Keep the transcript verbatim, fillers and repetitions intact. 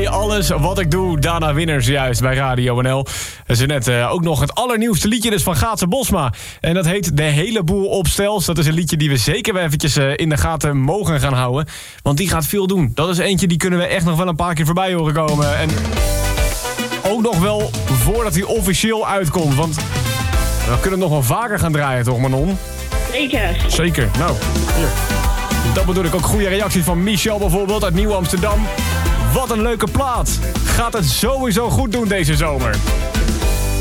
Hey, alles wat ik doe, Dana Winners juist bij Radio N L. Er is net uh, ook nog het allernieuwste liedje dus van Gaatse Bosma. En dat heet De Hele Boel op Stels. Dat is een liedje die we zeker wel eventjes uh, in de gaten mogen gaan houden. Want die gaat veel doen. Dat is eentje die kunnen we echt nog wel een paar keer voorbij horen komen. En ook nog wel voordat hij officieel uitkomt. Want we kunnen hem nog wel vaker gaan draaien, toch Manon? Zeker. Zeker. Nou, hier. Dat bedoel ik ook. Goede reacties van Michel bijvoorbeeld uit Nieuw Amsterdam. Wat een leuke plaat. Gaat het sowieso goed doen deze zomer.